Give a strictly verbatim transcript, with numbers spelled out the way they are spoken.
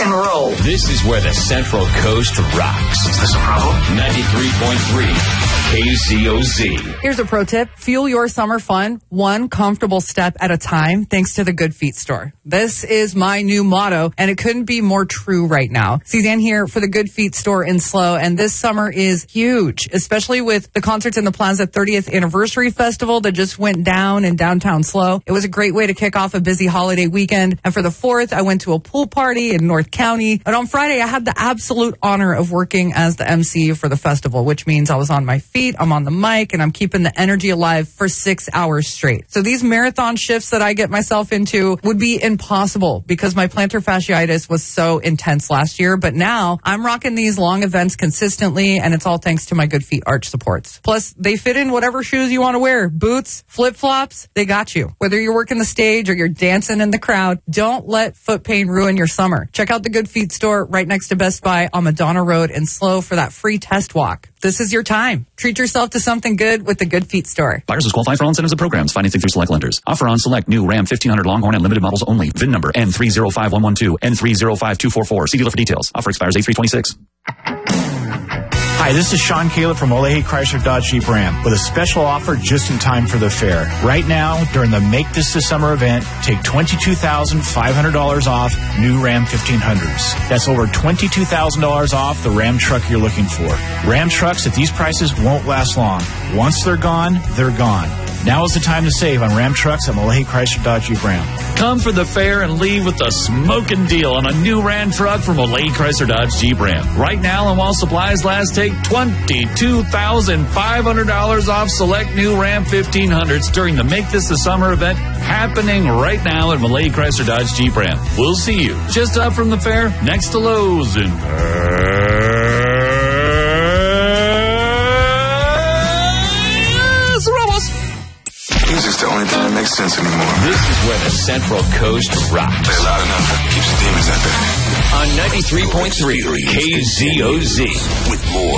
and roll. This is where the Central Coast rocks. Is this a problem? ninety-three point three K Z O Z. Here's a pro tip. Fuel your summer fun one comfortable step at a time thanks to the Good Feet store. This is my new motto, and it couldn't be more true right now. Suzanne here for the Good Feet store in SLO, and this summer is huge, especially with the Concerts in the Plaza thirtieth Anniversary Festival that just went down in downtown SLO. It was a great way to kick off a busy holiday weekend, and for the fourth, I went to a pool party in North County, and on Friday, I had the absolute honor of working as the M C for the festival, which means I was on my feet, I'm on the mic, and I'm keeping the energy alive for six hours straight. So these marathon shifts that I get myself into would be impossible because my plantar fasciitis was so intense last year, but now I'm rocking these long events consistently, and it's all thanks to my Good Feet arch supports. Plus, they fit in whatever shoes you want to wear. Boots, flip-flops, they got you. Whether you're working the stage or you're dancing in the crowd, don't let foot pain ruin your summer. Check out the Good Feet store right next to Best Buy on Madonna Road in SLO for that free test walk. This is your time. Treat yourself to something good with the Good Feet store. Buyers must qualify for all incentives and programs. Financing through select lenders. Offer on select new Ram fifteen hundred Longhorn and limited models only. V I N number N three zero five one one two, N three zero five two four four. See dealer for details. Offer expires eight three twenty-six. Hi, this is Sean Caleb from Olehi Chrysler Dodge Jeep Ram with a special offer just in time for the fair. Right now, during the Make This the Summer event, take twenty-two thousand five hundred dollars off new Ram fifteen hundreds. That's over twenty-two thousand dollars off the Ram truck you're looking for. Ram trucks at these prices won't last long. Once they're gone, they're gone. Now is the time to save on Ram trucks at Olehi Chrysler Dodge Jeep Ram. Come for the fair and leave with a smoking deal on a new Ram truck from Olehi Chrysler Dodge Jeep Ram. Right now, and while supplies last, take twenty-two thousand five hundred dollars off select new Ram fifteen hundreds during the Make This the Summer event happening right now at Olehi Chrysler Dodge Jeep Ram. We'll see you just up from the fair next to Lowe's in Music's the only thing that makes sense anymore. This is where the Central Coast rocks. Play loud enough, keeps the demons at bay. On ninety-three point three K Z O Z. With more